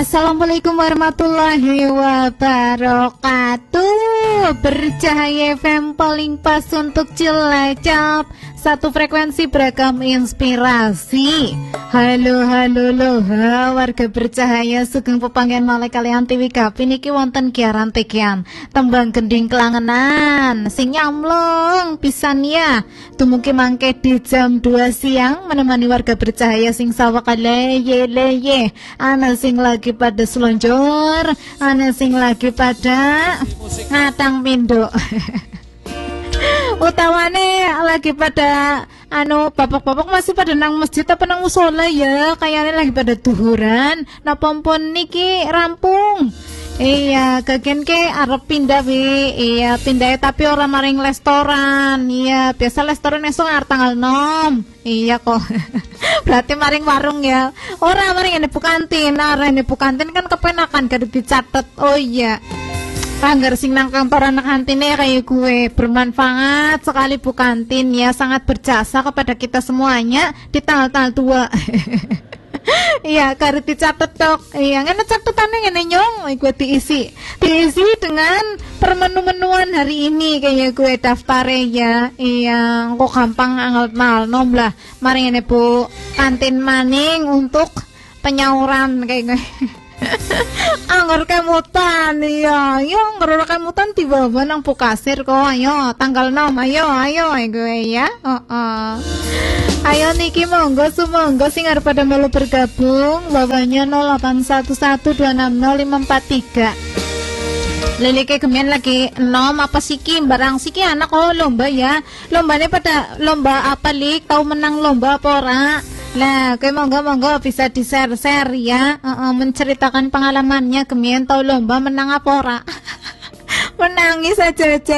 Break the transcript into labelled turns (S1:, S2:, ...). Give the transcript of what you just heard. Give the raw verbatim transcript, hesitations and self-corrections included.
S1: Assalamualaikum warahmatullahi wabarakatuh. Bercahaya F M paling pas untuk Cilacap. Satu frekuensi beragam inspirasi. Halo halo loha warga bercahaya sugeng pepanggihan malih kalian tiwi kapi niki wonten giaran tekian tembang gending kelangenan sing nyamlung pisan ya. Dumugi mangke di jam dua siang menemani warga bercahaya sing sawak leye leye. Ana sing lagi pada selonjor, ana sing lagi pada ngatang pindo. Utawane lagi pada anu bapak-bapak masih pada nang masjid apa nang musola ya, kayaknya lagi pada duhuran. Nah pompon niki rampung. Iya, kegen ke arep pindah wi. Iya, pindah tapi orang maring restoran. Iya, biasa restoran esok arep tanggal enam. Iya kok. Berarti maring warung ya. Ora maring ini kantin. Nah, ini kantin kan kepenakan gak dicatet. Oh iya. Anggar sing nang kantor anak kantinnya kayak gue bermanfaat sekali Bu Kantin ya, sangat berjasa kepada kita semuanya di tanggal-tanggal tua. Iya, karena dicatat tok. Iya, ngene catatannya ngene nyong, gue diisi. Diisi dengan permenu-menuan hari ini kayak gue daftarnya ya. Iya, kok gampang angel malnom lah. Mari ngene Bu Kantin maning untuk penyauran kayak gue. Angger kemutan ya, yo angger kemutan tiba-tiba nang Bu Kasir kok. Ayo tanggal enam, ayo ayo gue ya. Heeh. Uh -uh. Ayo niki monggo sumonggo sing arep pada melu bergabung, bawahnya nol delapan satu satu dua enam nol lima empat tiga. Lelike kemen lagi enom apa siki barang siki anak oh lomba ya. Lombanya pada lomba apa lik? Tahu menang lomba apa ora? Nah, oke monggo-monggo bisa di-share-share ya. Uh, uh, menceritakan pengalamannya kemen tahu lomba menang apa ora? Menangis aja aja